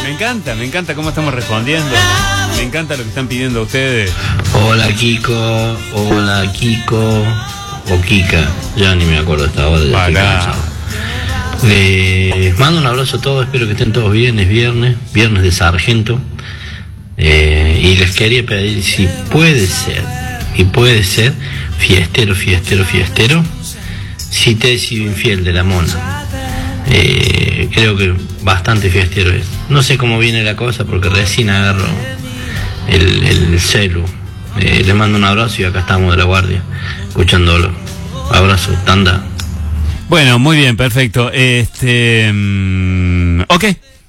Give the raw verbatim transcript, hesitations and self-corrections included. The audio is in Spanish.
Me encanta, me encanta cómo estamos respondiendo. Me encanta lo que están pidiendo ustedes. Hola Kiko, hola Kiko, o Kika, ya ni me acuerdo esta hora de Kika. Les mando un abrazo a todos, espero que estén todos bien, es viernes, viernes de Sargento. Eh, y les quería pedir si puede ser, y puede ser, fiestero, fiestero, fiestero, si te he sido infiel de la Mona. Eh, creo que bastante fiestero es. No sé cómo viene la cosa porque recién agarro el, el celu. Eh, les mando un abrazo y acá estamos de la guardia, escuchándolo. Abrazo, tanda. Bueno, muy bien, perfecto. Este, um, ok.